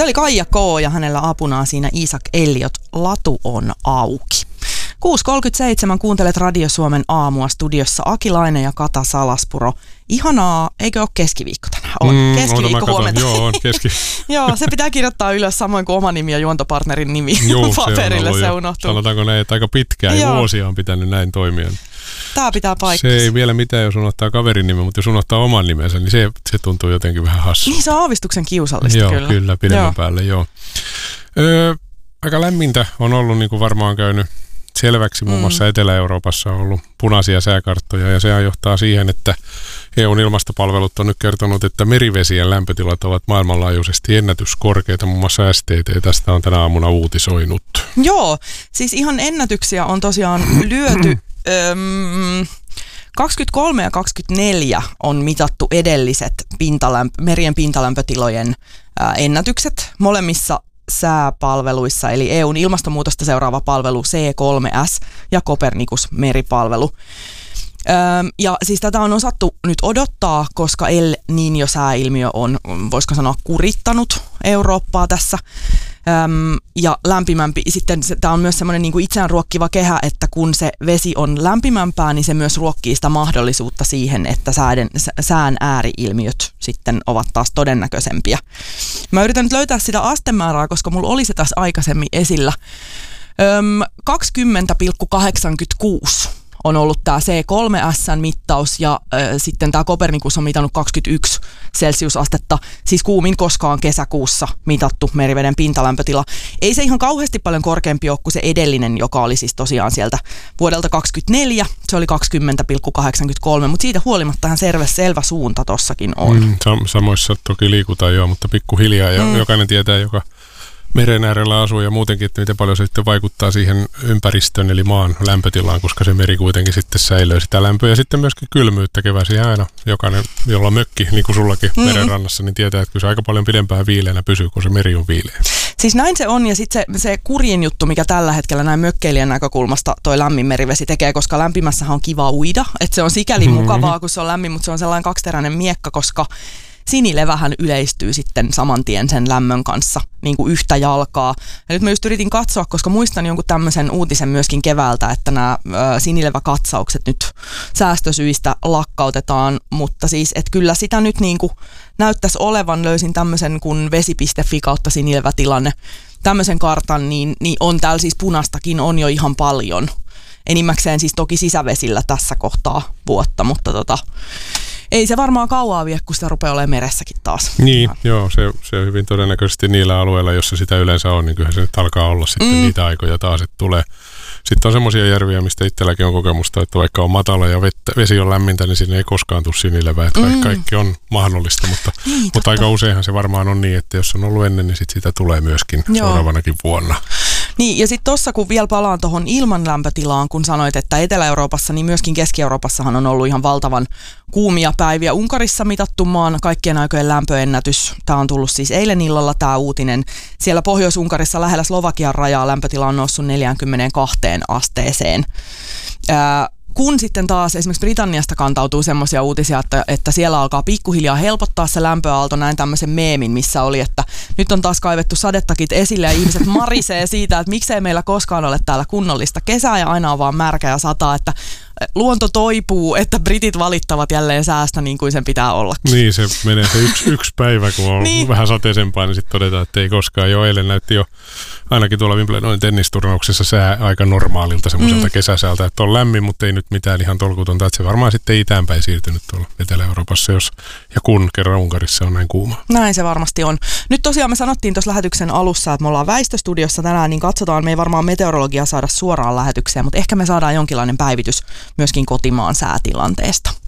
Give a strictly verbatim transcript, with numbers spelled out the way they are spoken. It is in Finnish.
Se oli Kaija K. ja hänellä apunaan siinä Isaac Elliot, Latu on auki. kuusi kolmekymmentäseitsemän kuuntelet Radio Suomen aamua, studiossa Akilainen ja Kata Salaspuro. Ihanaa, eikö ole keskiviikko tänään? On, mm, keskiviikko huomenta. Joo, on keski. Joo, se pitää kirjoittaa ylös samoin kuin oma nimi ja juontopartnerin nimi Joo, paperille, se, se jo, unohtuu. sanotaanko näin, että aika pitkään ja vuosia on pitänyt näin toimia. Tää pitää paikkansa. Se ei vielä mitään, jos unohtaa kaverin nimen, mutta jos unohtaa oman nimensä, niin se, se tuntuu jotenkin vähän hassu. Niin se on aavistuksen kiusallista joo, kyllä. kyllä, pidemmän joo. päälle, joo. Öö, aika lämmintä on ollut, niin kuin varmaan käynyt selväksi, muun muassa mm. Etelä-Euroopassa on ollut punaisia sääkarttoja, ja sehän johtaa siihen, että E U:n ilmastopalvelut on nyt kertonut, että merivesien lämpötilat ovat maailmanlaajuisesti ennätyskorkeita, muun muassa S T T tästä on tänä aamuna uutisoinut. Joo, siis ihan ennätyksiä on tosiaan lyöty. Öm, kaksikymmentäkolme ja kaksikymmentäneljä on mitattu edelliset pintalämpö, merien pintalämpötilojen ää, ennätykset molemmissa sääpalveluissa, eli E U:n ilmastonmuutosta seuraava palvelu C kolme S ja Copernicus meripalvelu. Öm, ja siis tätä on osattu nyt odottaa, koska El Niño-sääilmiö on, voisiko sanoa, kurittanut Eurooppaa tässä. Öm, ja lämpimämpi, sitten tämä on myös semmoinen niin kuin itseään ruokkiva kehä, että kun se vesi on lämpimämpää, niin se myös ruokkii sitä mahdollisuutta siihen, että sääden, sään ääriilmiöt sitten ovat taas todennäköisempiä. Mä yritän nyt löytää sitä astemäärää, koska mulla oli se tässä aikaisemmin esillä. Öm, kaksikymmentä pilkku kahdeksankymmentäkuusi on ollut tämä C kolme S:n mittaus ja äh, sitten tämä Copernicus on mitannut kaksikymmentäyksi celsiusastetta, siis kuumin koskaan kesäkuussa mitattu meriveden pintalämpötila. Ei se ihan kauheasti paljon korkeampi ole kuin se edellinen, joka oli siis tosiaan sieltä vuodelta kaksikymmentäneljä, se oli kaksikymmentä pilkku kahdeksankymmentäkolme, mutta siitä huolimatta ihan selvä, selvä suunta tossakin on. Mm, sam- samoissa toki liikutaan joo, mutta pikkuhiljaa ja mm. jokainen tietää, joka meren äärellä asuu ja muutenkin, että miten paljon se sitten vaikuttaa siihen ympäristön eli maan lämpötilaan, koska se meri kuitenkin sitten säilöö sitä lämpöä ja sitten myöskin kylmyyttä keväisiä aina. Jokainen, jolla on mökki, niin kuin sullakin mm. merenrannassa, niin tietää, että kyllä se aika paljon pidempään viileänä pysyy, kun se meri on viileä. Siis näin se on ja sitten se, se kurjin juttu, mikä tällä hetkellä näin mökkeilijän näkökulmasta toi lämmin merivesi tekee, koska lämpimässähän on kiva uida, että se on sikäli mm-hmm. mukavaa, kun se on lämmin, mutta se on sellainen kaksiteräinen miekka, koska sinilevähän yleistyy sitten saman tien sen lämmön kanssa niin kuin yhtä jalkaa. Ja nyt mä just yritin katsoa, koska muistan jonkun tämmöisen uutisen myöskin keväältä, että nämä ö, sinileväkatsaukset nyt säästösyistä lakkautetaan, mutta siis, että kyllä sitä nyt niin kuin näyttäisi olevan, löysin tämmöisen kuin vesi piste fi kautta sinilevätilanne, tämmöisen kartan, niin, niin on täällä siis punastakin on jo ihan paljon. Enimmäkseen siis toki sisävesillä tässä kohtaa vuotta, mutta tota ei se varmaan kauaa vie, kun sitä rupeaa olemaan meressäkin taas. Niin, ja. joo, se, se on hyvin todennäköisesti niillä alueilla, jossa sitä yleensä on, niin kyllähän se nyt alkaa olla sitten mm. niitä aikoja taas, että tulee. Sitten on semmoisia järviä, mistä itselläkin on kokemusta, että vaikka on matala ja vettä, vesi on lämmintä, niin sinne ei koskaan tule sinilevää. Että mm. kaikki on mahdollista, mutta, niin, mutta aika useinhan se varmaan on niin, että jos on ollut ennen, niin sitten sitä tulee myöskin joo. seuraavanakin vuonna. Niin, ja sitten tuossa kun vielä palaan tuohon ilmanlämpötilaan, kun sanoit, että Etelä-Euroopassa, niin myöskin Keski-Euroopassahan on ollut ihan valtavan kuumia päiviä. Unkarissa mitattu maan kaikkien aikojen lämpöennätys. Tämä on tullut siis eilen illalla tämä uutinen. Siellä Pohjois-Unkarissa lähellä Slovakian rajaa lämpötila on noussut neljäänkymmeneenkahteen asteeseen. Ää, kun sitten taas esimerkiksi Britanniasta kantautuu semmoisia uutisia, että, että siellä alkaa pikkuhiljaa helpottaa se lämpöaalto, näin tämmöisen meemin, missä oli, että nyt on taas kaivettu sadetakit esille ja ihmiset marisee siitä, että miksei meillä koskaan ole täällä kunnollista kesää ja aina on vaan märkä ja sataa, että luonto toipuu, että britit valittavat jälleen säästä niin kuin sen pitää ollakin. Niin, se menee se yksi, yksi päivä, kun on niin. vähän sateisempaa, niin sitten todetaan, että ei koskaan. Jo eilen näytti jo ainakin tuolla Wimbledonin tennisturnauksessa sää aika normaalilta semmoiselta mm. kesäsäältä, että on lämmin, mutta ei nyt mitään ihan tolkutonta. Että se varmaan sitten itäänpäin siirtynyt tuolla Etelä-Euroopassa, jos ja kun kerran Unkarissa on näin kuuma. Näin se varmasti on. Nyt tosiaan me sanottiin tuossa lähetyksen alussa, että me ollaan väistöstudiossa tänään, niin katsotaan, me ei varmaan meteorologia saada suoraan lähetykseen, mutta ehkä me saadaan jonkinlainen päivitys myöskin kotimaan säätilanteesta.